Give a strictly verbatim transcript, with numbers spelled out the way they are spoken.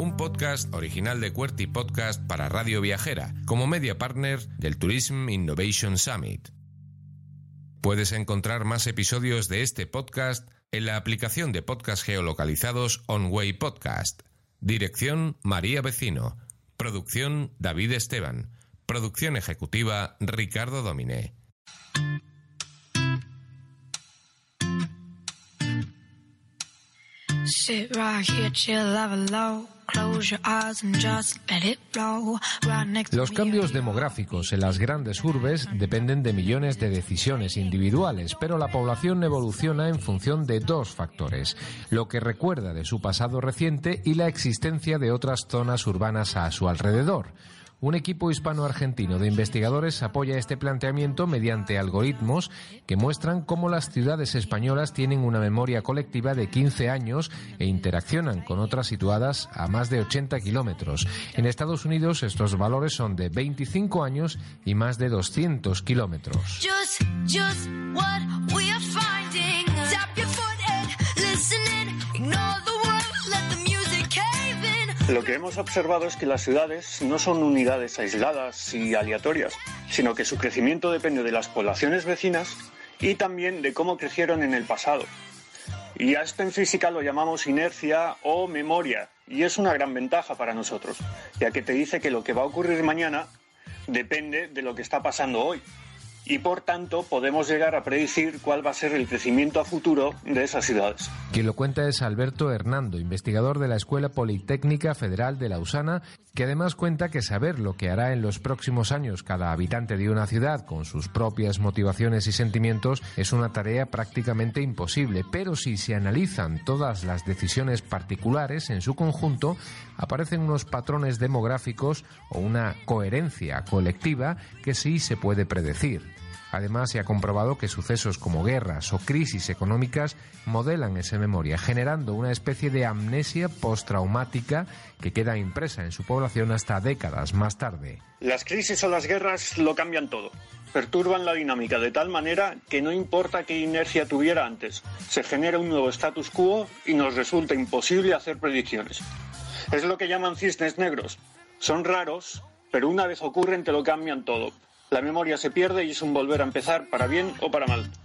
un podcast original de QWERTY Podcast para Radio Viajera, como media partner del Tourism Innovation Summit. Puedes encontrar más episodios de este podcast en la aplicación de podcast geolocalizados OnWay Podcast. Dirección María Vecino. Producción David Esteban. Producción ejecutiva Ricardo Dominé. Sit right here, chill, have a low. Close your eyes and just let it blow. Right next to me. Los cambios demográficos en las grandes urbes dependen de millones de decisiones individuales, pero la población evoluciona en función de dos factores: lo que recuerda de su pasado reciente y la existencia de otras zonas urbanas a su alrededor. Un equipo hispano-argentino de investigadores apoya este planteamiento mediante algoritmos que muestran cómo las ciudades españolas tienen una memoria colectiva de quince años e interaccionan con otras situadas a más de ochenta kilómetros. En Estados Unidos estos valores son de veinticinco años y más de doscientos kilómetros. Just, just what we are finding. Tap your foot and listen in. Ignore the world, let the music cave in. Lo que hemos observado es que las ciudades no son unidades aisladas y aleatorias, sino que su crecimiento depende de las poblaciones vecinas y también de cómo crecieron en el pasado. Y a esto en física lo llamamos inercia o memoria, y es una gran ventaja para nosotros, ya que te dice que lo que va a ocurrir mañana depende de lo que está pasando hoy. Y por tanto podemos llegar a predecir cuál va a ser el crecimiento a futuro de esas ciudades. Quien lo cuenta es Alberto Hernando, investigador de la Escuela Politécnica Federal de Lausana, que además cuenta que saber lo que hará en los próximos años cada habitante de una ciudad con sus propias motivaciones y sentimientos es una tarea prácticamente imposible, pero si se analizan todas las decisiones particulares en su conjunto, aparecen unos patrones demográficos o una coherencia colectiva que sí se puede predecir. Además, se ha comprobado que sucesos como guerras o crisis económicas modelan esa memoria, generando una especie de amnesia postraumática que queda impresa en su población hasta décadas más tarde. Las crisis o las guerras lo cambian todo. Perturban la dinámica de tal manera que no importa qué inercia tuviera antes, se genera un nuevo status quo y nos resulta imposible hacer predicciones. Es lo que llaman cisnes negros. Son raros, pero una vez ocurren te lo cambian todo. La memoria se pierde y es un volver a empezar para bien o para mal.